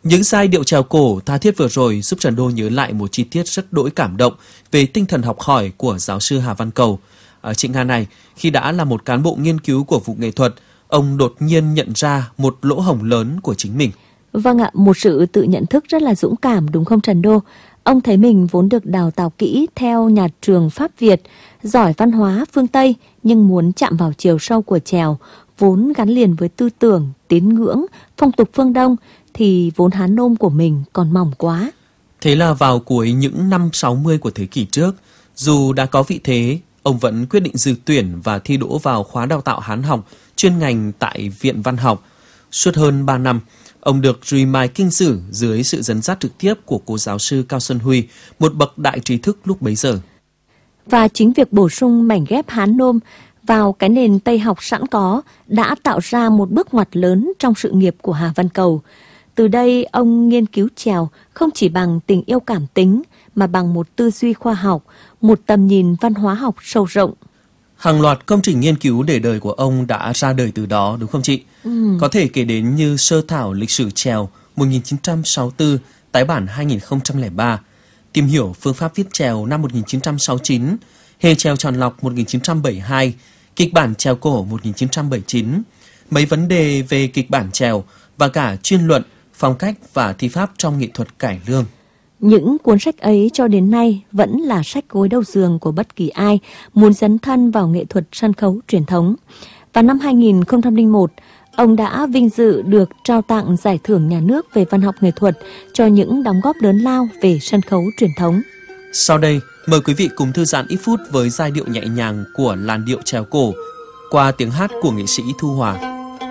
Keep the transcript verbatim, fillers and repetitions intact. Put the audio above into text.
Những giai điệu chèo cổ tha thiết vừa rồi giúp Trần Đô nhớ lại một chi tiết rất đỗi cảm động về tinh thần học hỏi của giáo sư Hà Văn Cầu. Ở chị Nga này, khi đã là một cán bộ nghiên cứu của vụ nghệ thuật, ông đột nhiên nhận ra một lỗ hổng lớn của chính mình. Vâng ạ, một sự tự nhận thức rất là dũng cảm đúng không Trần Đô? Ông thấy mình vốn được đào tạo kỹ theo nhà trường Pháp Việt, giỏi văn hóa phương Tây nhưng muốn chạm vào chiều sâu của chèo, vốn gắn liền với tư tưởng, tín ngưỡng, phong tục phương Đông thì vốn Hán Nôm của mình còn mỏng quá. Thế là vào cuối những năm sáu mươi của thế kỷ trước, dù đã có vị thế, ông vẫn quyết định dự tuyển và thi đỗ vào khóa đào tạo Hán học chuyên ngành tại Viện Văn học. Suốt hơn ba năm, ông được rùi mài kinh sử dưới sự dẫn dắt trực tiếp của cô giáo sư Cao Xuân Huy, một bậc đại trí thức lúc bấy giờ. Và chính việc bổ sung mảnh ghép Hán Nôm vào cái nền Tây học sẵn có đã tạo ra một bước ngoặt lớn trong sự nghiệp của Hà Văn Cầu. Từ đây, ông nghiên cứu chèo không chỉ bằng tình yêu cảm tính mà bằng một tư duy khoa học, một tầm nhìn văn hóa học sâu rộng. Hàng loạt công trình nghiên cứu để đời của ông đã ra đời từ đó, đúng không chị? Ừ. Có thể kể đến như Sơ thảo lịch sử chèo một nghìn chín trăm sáu mươi tư, tái bản hai nghìn không trăm lẻ ba, Tìm hiểu phương pháp viết chèo năm một nghìn chín trăm sáu mươi chín, Hề chèo tròn lọc một nghìn chín trăm bảy mươi hai, Kịch bản chèo cổ một nghìn chín trăm bảy mươi chín, mấy vấn đề về kịch bản chèo và cả chuyên luận, phong cách và thi pháp trong nghệ thuật cải lương. Những cuốn sách ấy cho đến nay vẫn là sách gối đầu giường của bất kỳ ai muốn dấn thân vào nghệ thuật sân khấu truyền thống. Và năm hai nghìn không trăm lẻ một, ông đã vinh dự được trao tặng giải thưởng nhà nước về văn học nghệ thuật cho những đóng góp lớn lao về sân khấu truyền thống. Sau đây, mời quý vị cùng thư giãn ít phút với giai điệu nhẹ nhàng của làn điệu chèo cổ qua tiếng hát của nghệ sĩ Thu Hòa.